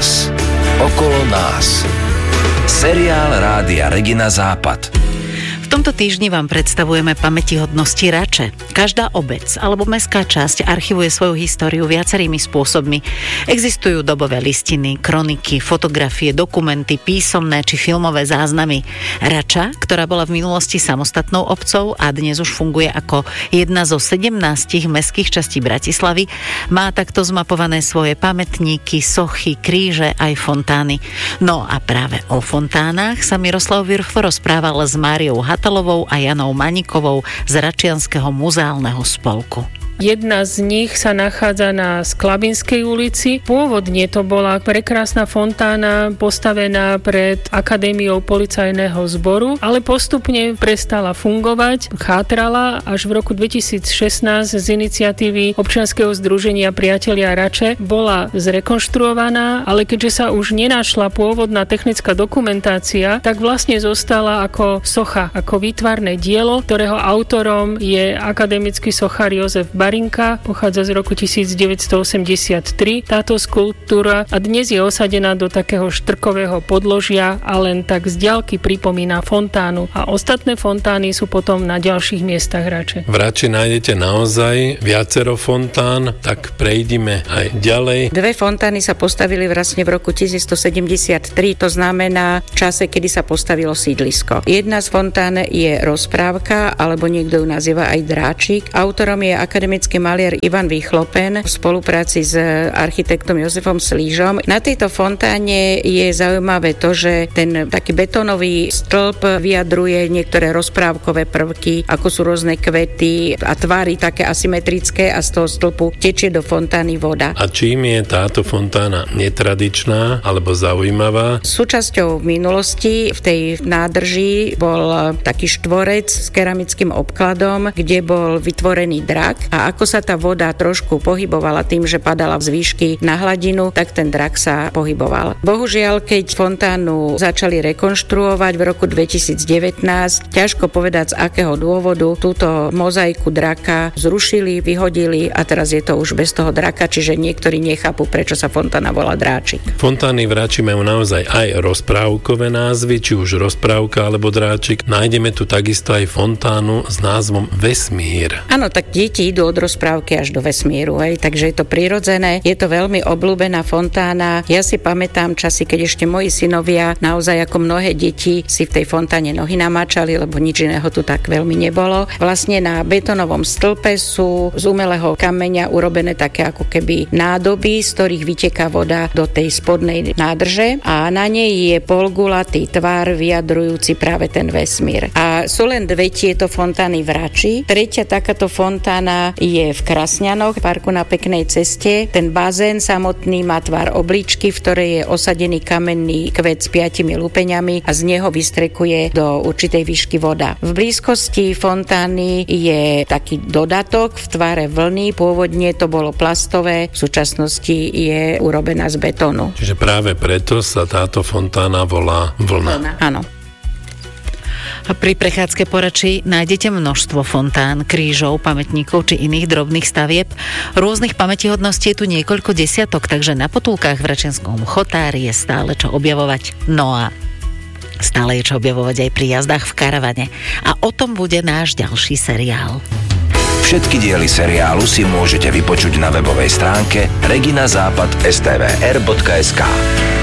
nás. Okolo nás. Seriál Rádia Regina Západ. V tomto týždni vám predstavujeme pamätihodnosti Rače. Každá obec alebo mestská časť archivuje svoju históriu viacerými spôsobmi. Existujú dobové listiny, kroniky, fotografie, dokumenty, písomné či filmové záznamy. Rača, ktorá bola v minulosti samostatnou obcou a dnes už funguje ako jedna zo 17 mestských častí Bratislavy, má takto zmapované svoje pamätníky, sochy, kríže aj fontány. No a práve o fontánach sa Miroslav Virfo rozprával s Máriou Hatalovou a Janou Manikovou z Račianskeho muzeálneho spolku. Jedna z nich sa nachádza na Sklabinskej ulici. Pôvodne to bola prekrásna fontána postavená pred Akadémiou policajného zboru, ale postupne prestala fungovať, chátrala až v roku 2016 z iniciatívy občianskeho združenia Priatelia Rače bola zrekonštruovaná, ale keďže sa už nenašla pôvodná technická dokumentácia, tak vlastne zostala ako socha, ako výtvarné dielo, ktorého autorom je akademický sochár Jozef Barinka, pochádza z roku 1983. Táto skulptúra a dnes je osadená do takého štrkového podložia a len tak z diaľky pripomína fontánu. A ostatné fontány sú potom na ďalších miestach Rače. V Rači nájdete naozaj viacero fontán, tak prejdime aj ďalej. Dve fontány sa postavili vlastne v roku 1173, to znamená v čase, kedy sa postavilo sídlisko. Jedna z fontán je Rozprávka, alebo niekto ju nazýva aj Dráčik. Autorom je akademický maliar Ivan Výchlopen v spolupráci s architektom Jozefom Slížom. Na tejto fontáne je zaujímavé to, že ten taký betónový stĺp vyjadruje niektoré rozprávkové prvky, ako sú rôzne kvety a tvary také asymetrické a z toho stĺpu tečie do fontány voda. A čím je táto fontána netradičná alebo zaujímavá? Súčasťou v minulosti v tej nádrži bol taký štvorec s keramickým obkladom, kde bol vytvorený drak a ako sa tá voda trošku pohybovala tým, že padala z výšky na hladinu, tak ten drak sa pohyboval. Bohužiaľ, keď fontánu začali rekonštruovať v roku 2019, ťažko povedať z akého dôvodu, túto mozaiku draka zrušili, vyhodili a teraz je to už bez toho draka, čiže niektorí nechápu, prečo sa fontána volá Dráčik. Fontány v Rači majú naozaj aj rozprávkové názvy, či už rozprávka alebo dráčik. Nájdeme tu takisto aj fontánu s názvom Vesmír. Áno, tak deti idú od rozprávky až do vesmíru, takže je to prirodzené, je to veľmi obľúbená fontána. Ja si pamätám časy, keď ešte moji synovia naozaj ako mnohé deti si v tej fontáne nohy namáčali, lebo nič iného tu tak veľmi nebolo. Vlastne na betónovom stĺpe sú z umelého kameňa urobené také ako keby nádoby, z ktorých vyteká voda do tej spodnej nádrže a na nej je polgulatý tvar vyjadrujúci práve ten vesmír. A sú len dve tieto fontány v Rači. Tretia takáto fontána je v Krasňanoch, v parku na Peknej ceste. Ten bazén samotný má tvar obličky, v ktorej je osadený kamenný kvet s 5 lupeňami a z neho vystrekuje do určitej výšky voda. V blízkosti fontány je taký dodatok v tvare vlny. Pôvodne to bolo plastové, v súčasnosti je urobená z betónu. Čiže práve preto sa táto fontána volá Vlna. Áno. A pri prechádzke po Rači nájdete množstvo fontán, krížov, pamätníkov či iných drobných stavieb. Rôznych pamätihodností je tu niekoľko desiatok, takže na potulkách v Račianskom chotári je stále čo objavovať. No a stále je čo objavovať aj pri jazdách v karavane. A o tom bude náš ďalší seriál. Všetky diely seriálu si môžete vypočuť na webovej stránke reginazápad.stvr.sk.